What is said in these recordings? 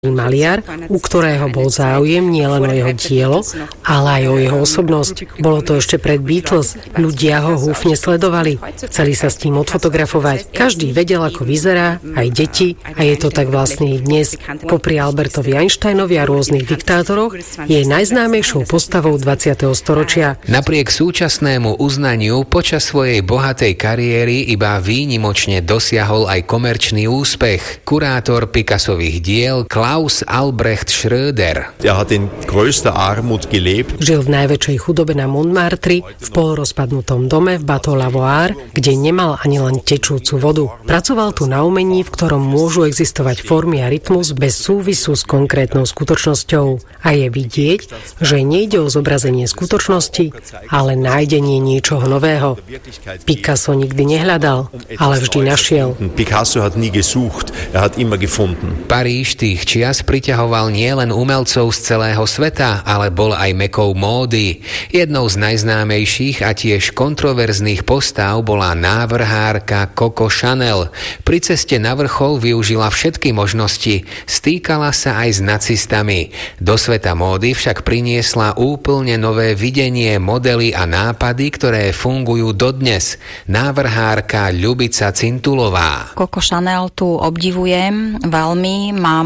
maliar, u ktorého bol záujem nielen o jeho dielo, ale aj o jeho osobnosť. Bolo to ešte pred Beatles. Ľudia ho húfne sledovali. Chceli sa s tým odfotografovať. Každý vedel, ako vyzerá, aj deti. A je to tak vlastne i dnes. Popri Albertovi Einsteinovi a rôznych diktátoroch je najznámejšou postavou 20. storočia. Napriek súčasnému uznaniu počas svojej bohatej kariéry iba výnimočne dosiahol aj komerčný úspech. Kurátor Picassových diel Klaus Albrecht Schröder. Žil v najväčšej chudobe na Montmartre, v polorozpadnutom dome v Bateau Lavoir, kde nemal ani len tečúcu vodu. Pracoval tu na umení, v ktorom môžu existovať formy a rytmus bez súvisu s konkrétnou skutočnosťou. A je vidieť, že nejde o zobrazenie skutočnosti, ale nájdenie niečoho nového. Picasso nikdy nehľadal, ale vždy našiel. Paríž tých čias priťahoval nielen umelcov z celého sveta, ale bol aj mekou módy. Jednou z najznámejších a tiež kontroverzných postav bola návrhárka Coco Chanel. Pri ceste na vrchol využila všetky možnosti. Stýkala sa aj s nacistami. Do sveta módy však priniesla úplne nové videnie, modely a nápady, ktoré fungujú dodnes. Návrhárka Ľubica Cintulová. Coco Chanel tu obdivujem veľmi. Mám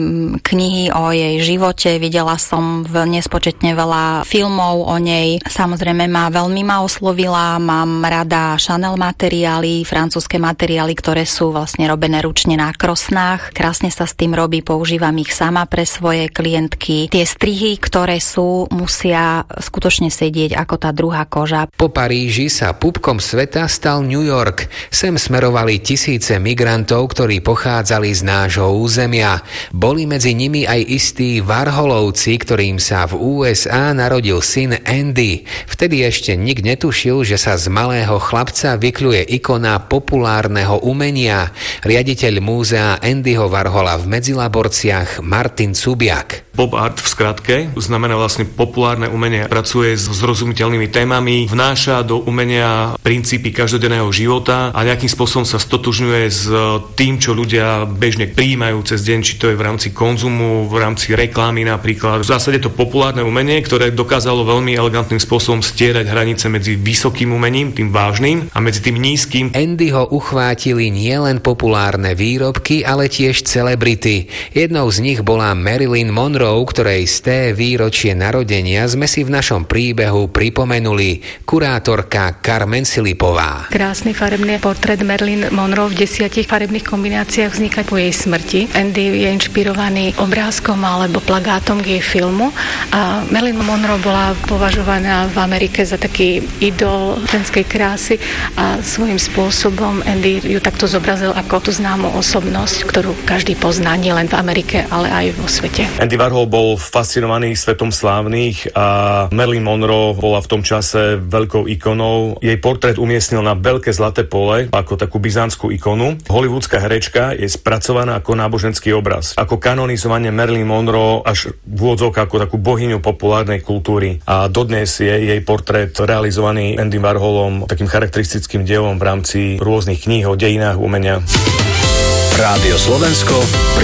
knihy o jej živote, videla som nespočetne veľa filmov o nej. Samozrejme veľmi ma oslovila, mám rada Chanel materiály, francúzske materiály, ktoré sú vlastne robené ručne na krosnách. Krásne sa s tým robí, používam ich sama pre svoje klientky. Tie strihy, ktoré sú, musia skutočne sedieť ako tá druhá koža. Po Paríži sa pupkom sveta stal New York. Sem smerovali tisíce migrantov, ktorí pochádzali z nášho územia. Boli medzi nimi aj istí Warholovci, ktorým sa v USA narodil syn Andy. Vtedy ešte nik netušil, že sa z malého chlapca vykľuje ikona populárneho umenia. Riaditeľ múzea Andyho Warhola v Medzilaborciach Martin Cubiak. Pop art v skratke znamená vlastne populárne umenie. Pracuje s zrozumiteľnými témami, vnáša do umenia princípy každodenného života a nejakým spôsobom sa stotožňuje s tým, čo ľudia bežne prijímajú cez deň, či to je v rámci konzumu, v rámci reklamy napríklad. V zásade to populárne umenie, ktoré dokázalo veľmi elegantným spôsobom stierať hranice medzi vysokým umením, tým vážnym, a medzi tým nízkym. Andyho uchvátili nielen populárne výrobky, ale tiež celebrity. Jednou z nich bola Marilyn Monroe, ktorej sté výročie narodenia sme si v našom príbehu pripomenuli. Kurátorka Carmen Silipová. Krásny farebný portrét Marilyn Monroe v 10 farebných kombináciách vzniká po jej smrti. Andy je inšpirovaný obrázkom alebo plagátom k jej filmu a Marilyn Monroe bola považovaná v Amerike za taký idol ženskej krásy a svojím spôsobom Andy ju takto zobrazil ako tú známu osobnosť, ktorú každý pozná nielen v Amerike, ale aj vo svete. Andy Warhol bol fascinovaný svetom slávnych a Marilyn Monroe bola v tom čase veľkou ikonou. Jej portrét umiestnil na veľké zlaté pole ako takú byzantskú ikonu. Hollywoodská herečka je spracovaná ako náboženský obraz. Ako kanonizovanie Marilyn Monroe až v úvodzovkách ako takú bohyňu populárnej kultúry. A dodnes je jej portrét realizovaný Andy Warholom takým charakteristickým dielom v rámci rôznych kníh o dejinách umenia. Rádio Slovensko